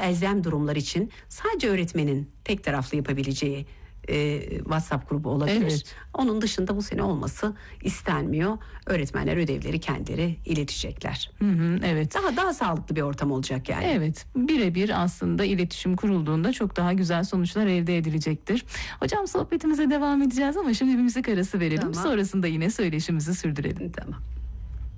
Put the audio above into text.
elzem durumlar için sadece öğretmenin tek taraflı yapabileceği WhatsApp grubu olabilir. Evet. Onun dışında bu sene olması istenmiyor. Öğretmenler ödevleri kendileri iletecekler. Evet. Daha sağlıklı bir ortam olacak yani. Evet, birebir aslında iletişim kurulduğunda çok daha güzel sonuçlar elde edilecektir. Hocam, sohbetimize devam edeceğiz ama şimdi bir müzik arası verelim. Tamam. Sonrasında yine söyleşimizi sürdürelim. Tamam.